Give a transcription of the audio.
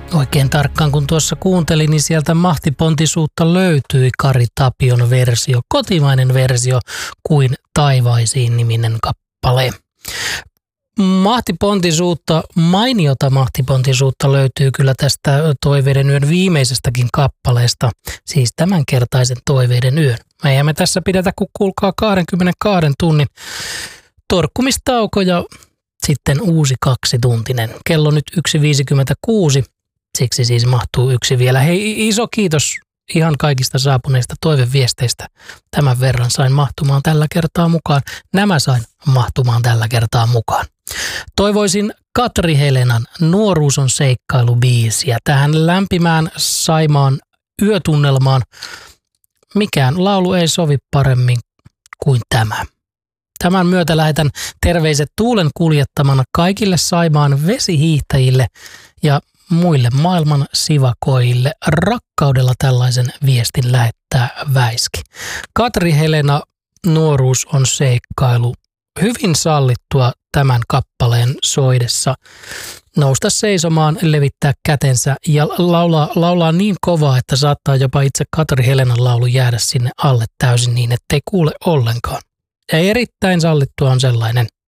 Oikein tarkkaan kun tuossa kuuntelin, niin sieltä Mahtipontisuutta löytyi Kari Tapion versio, kotimainen versio kuin Taivaisiin -niminen kappale. Mahtipontisuutta, mainiota mahtipontisuutta löytyy kyllä tästä Toiveiden yön viimeisestäkin kappaleesta, siis tämänkertaisen Toiveiden yön. Me emme tässä pidetä, kun kuulkaa 22 tunnin torkkumistauko ja sitten uusi 2-tuntinen. Kello nyt 1.56, siksi siis mahtuu yksi vielä. Hei, iso kiitos ihan kaikista saapuneista toiveviesteistä. Tämän verran sain mahtumaan tällä kertaa mukaan. Nämä sain mahtumaan tällä kertaa mukaan. Toivoisin Katri Helenan Nuoruus on seikkailu -biisiä tähän lämpimään Saimaan yötunnelmaan. Mikään laulu ei sovi paremmin kuin tämä. Tämän myötä lähetän terveiset tuulen kuljettamana kaikille Saimaan vesihiihtäjille ja muille maailman sivakoille. Rakkaudella tällaisen viestin lähettää Väiski. Katri Helena, Nuoruus on seikkailu. Hyvin sallittua tämän kappaleen soidessa. Nousta seisomaan, levittää kätensä ja laulaa niin kovaa, että saattaa jopa itse Katri Helenan laulu jäädä sinne alle täysin niin, ettei kuule ollenkaan. Ja erittäin sallittua on sellainen